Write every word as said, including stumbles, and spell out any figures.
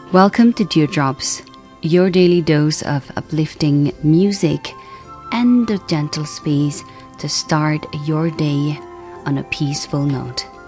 Welcome to Teardrops, your daily dose of uplifting music and a gentle space to start your day on a peaceful note.